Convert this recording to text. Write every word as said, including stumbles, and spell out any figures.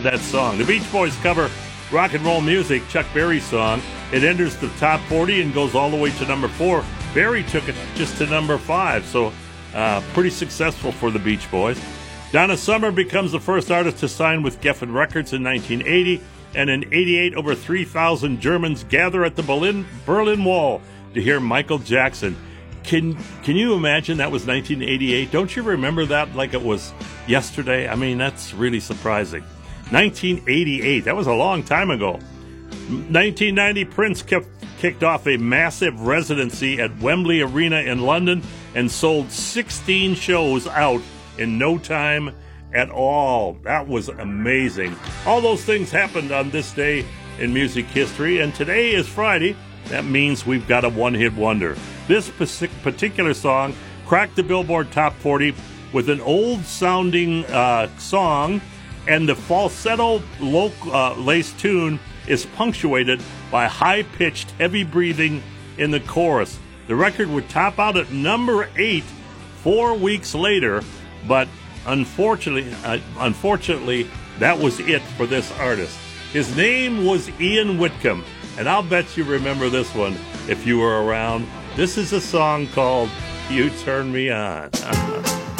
that song. The Beach Boys cover Rock and Roll Music, Chuck Berry's song. It enters the top forty and goes all the way to number four. Berry took it just to number five, so uh, pretty successful for the Beach Boys. Donna Summer becomes the first artist to sign with Geffen Records in nineteen eighty, and in eighty-eight, over three thousand Germans gather at the Berlin, Berlin Wall to hear Michael Jackson. Can can you imagine that was nineteen eighty-eight? Don't you remember that like it was yesterday? I mean, that's really surprising. nineteen eighty-eight, that was a long time ago. nineteen ninety, Prince kept, kicked off a massive residency at Wembley Arena in London and sold sixteen shows out in no time at all. That was amazing. All those things happened on this day in music history, and today is Friday. That means we've got a one-hit wonder. This particular song cracked the Billboard Top forty with an old-sounding uh, song, and the falsetto low, uh, lace tune is punctuated by high-pitched, heavy breathing in the chorus. The record would top out at number eight four weeks later, but unfortunately, uh, unfortunately, that was it for this artist. His name was Ian Whitcomb, and I'll bet you remember this one if you were around. This is a song called You Turn Me On.